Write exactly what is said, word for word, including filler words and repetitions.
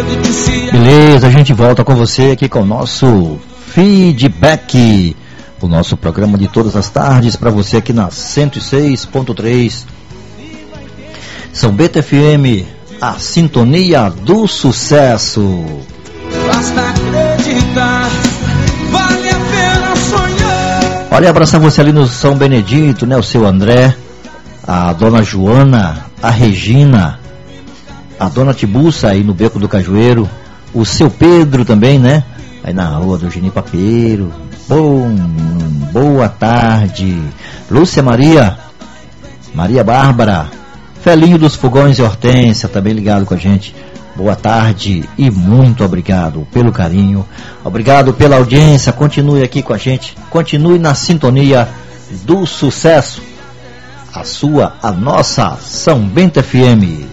Beleza, a gente volta com você aqui com o nosso feedback, o nosso programa de todas as tardes para você aqui na cento e seis ponto três São Bento F M, a sintonia do sucesso. Basta acreditar, vale a pena sonhar. Olha, abraçar você ali no São Benedito, né? O seu André, a dona Joana, a Regina, a dona Tibuça aí no Beco do Cajueiro, o seu Pedro também, né? Aí na rua do Geni Papeiro. Bom, boa tarde. Lúcia Maria, Maria Bárbara, Felinho dos Fogões e Hortência, também ligado com a gente. Boa tarde e muito obrigado pelo carinho, obrigado pela audiência. Continue aqui com a gente, continue na sintonia do sucesso. A sua, a nossa São Bento F M.